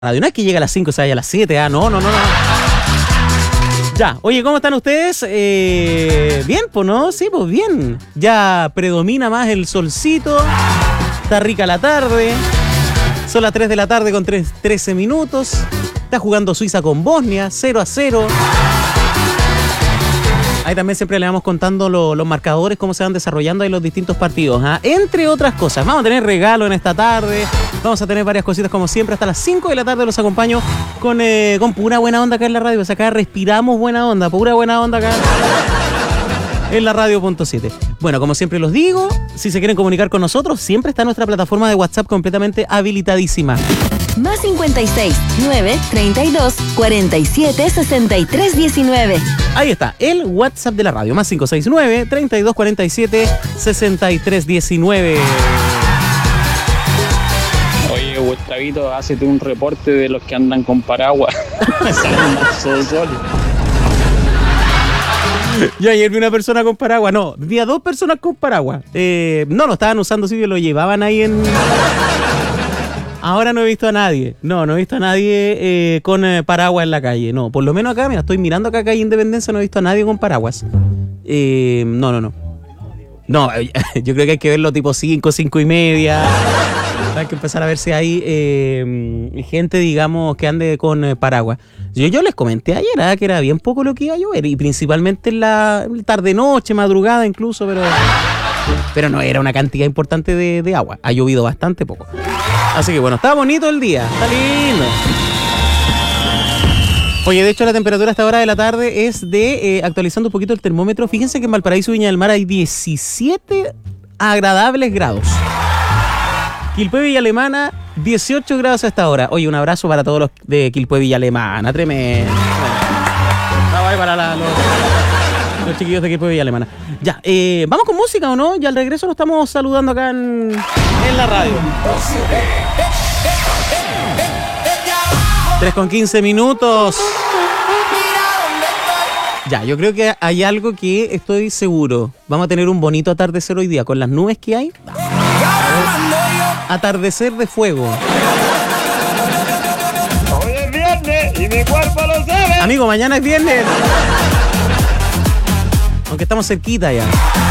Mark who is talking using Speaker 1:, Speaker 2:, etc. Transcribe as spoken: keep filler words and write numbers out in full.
Speaker 1: radio. No es que llegue a las cinco, o sea, a las siete. Ah, no, no, no, no. Ya, oye, ¿cómo están ustedes? Eh, bien, pues, ¿no? Sí, pues bien. Ya predomina más el solcito. Está rica la tarde. Son las tres de la tarde con trece minutos. Está jugando Suiza con Bosnia, cero a cero. Ahí también siempre le vamos contando lo, los marcadores, cómo se van desarrollando ahí los distintos partidos, ¿eh? Entre otras cosas, vamos a tener regalo en esta tarde, vamos a tener varias cositas como siempre, hasta las cinco de la tarde los acompaño con, eh, con pura buena onda acá en la radio, o sea, acá respiramos buena onda, pura buena onda acá en la radio punto siete. Bueno, como siempre los digo, si se quieren comunicar con nosotros, siempre está nuestra plataforma de WhatsApp completamente habilitadísima.
Speaker 2: Más cincuenta y seis, nueve, treinta y dos, cuarenta y siete, sesenta y tres, diecinueve.
Speaker 1: Ahí está, el WhatsApp de la radio, más cinco seis nueve, treinta y dos, cuarenta y siete, sesenta y tres, diecinueve.
Speaker 3: Oye, Gustavito, hácete un reporte de los que andan con paraguas. Salen más solos.
Speaker 1: Yo ayer vi una persona con paraguas, no, vi a dos personas con paraguas. Eh, no, lo estaban usando, sí, lo llevaban ahí en... Ahora no he visto a nadie, no, no he visto a nadie eh, con eh, paraguas en la calle, no, por lo menos acá, mira, estoy mirando acá calle Independencia, no he visto a nadie con paraguas. Eh, no, no, no. No, yo creo que hay que verlo tipo cinco, cinco y media. Hay que empezar a ver si hay eh, gente, digamos, que ande con eh, paraguas. Yo, yo les comenté ayer ¿eh? que era bien poco lo que iba a llover, y principalmente en la tarde-noche, madrugada incluso, pero, pero no era una cantidad importante de, de agua. Ha llovido bastante poco. Así que bueno, está bonito el día, está lindo. Oye, de hecho la temperatura a esta hora de la tarde es de, eh, actualizando un poquito el termómetro, fíjense que en Valparaíso, Viña del Mar hay diecisiete agradables grados. Quilpué, Villa Alemana, dieciocho grados a esta hora. Oye, un abrazo para todos los de Quilpué, Villa Alemana, tremendo. Vamos para la, los, los chiquillos de Quilpué, Villa Alemana. Ya, eh, ¿vamos con música o no? Ya al regreso nos estamos saludando acá en, en la radio. tres con quince minutos. Ya, yo creo que hay algo que estoy seguro. Vamos a tener un bonito atardecer hoy día con las nubes que hay. Atardecer de fuego.
Speaker 4: Hoy es viernes y mi cuerpo lo sabe.
Speaker 1: Amigo, mañana es viernes. Aunque estamos cerquita ya.